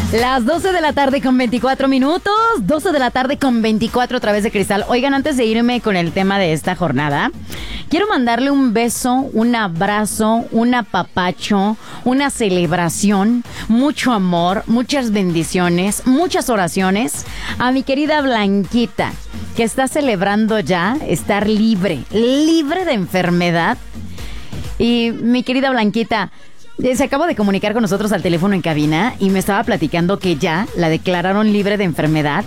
Las 12 de la tarde con 24 minutos, 12 de la tarde con 24 a través de Cristal. Oigan, antes de irme con el tema de esta jornada, quiero mandarle un beso, un abrazo, un apapacho, una celebración, mucho amor, muchas bendiciones, muchas oraciones a mi querida Blanquita, que está celebrando ya estar libre de enfermedad. Y mi querida Blanquita, se acaba de comunicar con nosotros al teléfono en cabina y me estaba platicando que ya la declararon libre de enfermedad.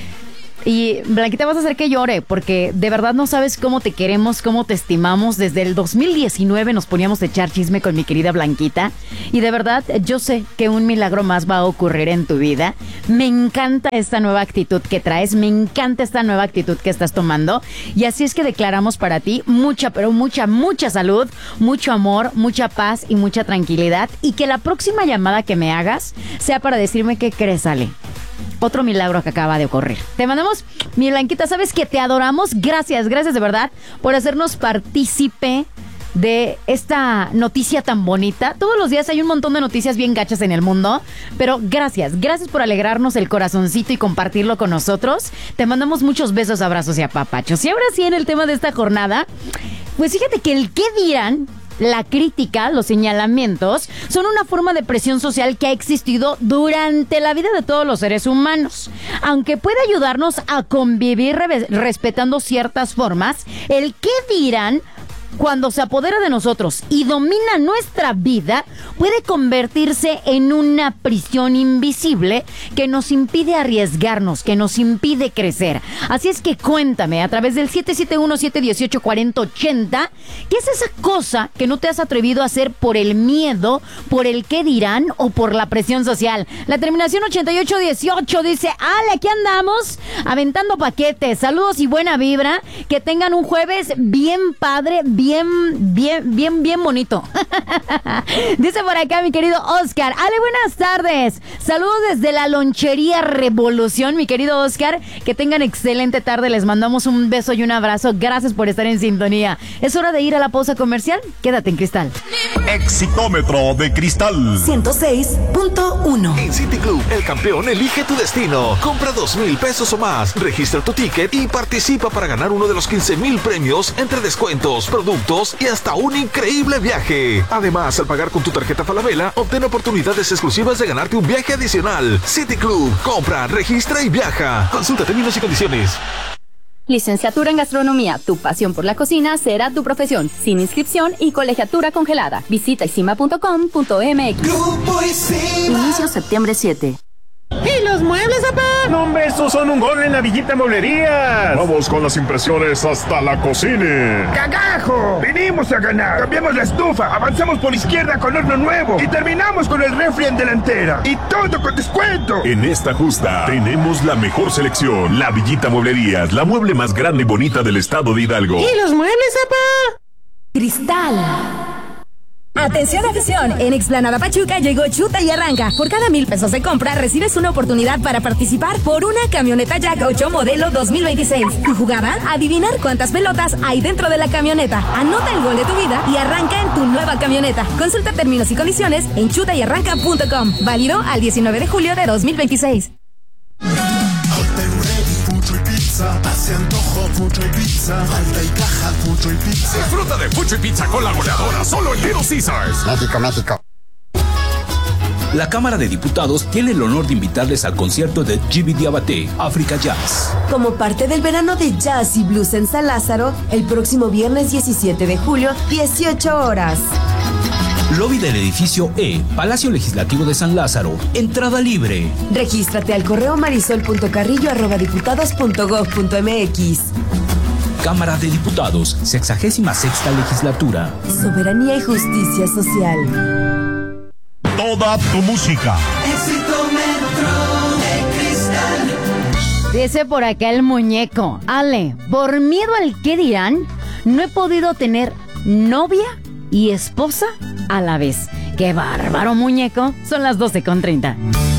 Y Blanquita, vas a hacer que llore, porque de verdad no sabes cómo te queremos, cómo te estimamos. Desde el 2019 nos poníamos a echar chisme con mi querida Blanquita. Y de verdad, yo sé que un milagro más va a ocurrir en tu vida. Me encanta esta nueva actitud que traes, me encanta esta nueva actitud que estás tomando. Y así es que declaramos para ti mucha, pero mucha salud, mucho amor, mucha paz y mucha tranquilidad. Y que la próxima llamada que me hagas sea para decirme qué crees, Ale. Otro milagro que acaba de ocurrir. Te mandamos, mi Blanquita, sabes que te adoramos. Gracias de verdad por hacernos partícipe de esta noticia tan bonita. Todos los días hay un montón de noticias bien gachas en el mundo, pero gracias por alegrarnos el corazoncito y compartirlo con nosotros. Te mandamos muchos besos, abrazos y apapachos. Y ahora sí, en el tema de esta jornada, pues fíjate que el qué dirán, la crítica, los señalamientos, son una forma de presión social que ha existido durante la vida de todos los seres humanos. Aunque puede ayudarnos a convivir respetando ciertas formas, el qué dirán, cuando se apodera de nosotros y domina nuestra vida, puede convertirse en una prisión invisible que nos impide arriesgarnos, que nos impide crecer. Así es que cuéntame a través del 771-718-4080, ¿qué es esa cosa que no te has atrevido a hacer por el miedo, por el qué dirán o por la presión social? La terminación 8818 dice: Ale, aquí andamos aventando paquetes. Saludos y buena vibra. Que tengan un jueves bien padre, bien bonito. Dice por acá mi querido Oscar: Ale, buenas tardes. Saludos desde la lonchería Revolución, mi querido Oscar. Que tengan excelente tarde. Les mandamos un beso y un abrazo. Gracias por estar en sintonía. Es hora de ir a la pausa comercial. Quédate en Cristal. Exitómetro de Cristal 106.1. En City Club, el campeón elige tu destino. Compra 2,000 pesos o más. Registra tu ticket y participa para ganar uno de los 15,000 premios entre descuentos, productos y hasta un increíble viaje. Además, al pagar con tu tarjeta Falabella, obtén oportunidades exclusivas de ganarte un viaje adicional. City Club, compra, registra y viaja. Consulta términos y condiciones. Licenciatura en Gastronomía, tu pasión por la cocina será tu profesión, sin inscripción y colegiatura congelada. Visita isima.com.mx. Inicio septiembre 7. ¿Y los muebles, papá? No, hombre, estos son un gol en la Villita Mueblerías. Vamos con las impresiones hasta la cocina. ¡Cagajo! Vinimos a ganar. Cambiamos la estufa, avanzamos por izquierda con horno nuevo y terminamos con el refri en delantera. Y todo con descuento. En esta justa tenemos la mejor selección. La Villita Mueblerías, la mueble más grande y bonita del estado de Hidalgo. ¿Y los muebles, papá? Cristal. Atención afición, en Explanada Pachuca llegó Chuta y Arranca. Por cada 1,000 pesos de compra recibes una oportunidad para participar por una camioneta Jack 8 modelo 2026. Tu jugada, adivinar cuántas pelotas hay dentro de la camioneta. Anota el gol de tu vida y arranca en tu nueva camioneta. Consulta términos y condiciones en chutayarranca.com. Válido al 19 de julio de 2026. Se antojó Fucho y Pizza. Falta y caja, Fucho y Pizza. Disfruta de Fucho y Pizza con la goleadora solo en Little Caesars. México. La Cámara de Diputados tiene el honor de invitarles al concierto de Gibi Diabaté, África Jazz. Como parte del verano de Jazz y Blues en San Lázaro, el próximo viernes 17 de julio, 18 horas. Lobby del edificio E, Palacio Legislativo de San Lázaro. Entrada libre. Regístrate al correo marisol.carrillo@diputados.gov.mx. Cámara de Diputados, 66ª legislatura. Soberanía y justicia social. Toda tu música. Exitómetro de Cristal. Dice por acá el muñeco: Ale, por miedo al qué dirán, no he podido tener novia y esposa a la vez. ¡Qué bárbaro, muñeco! Son las 12:30.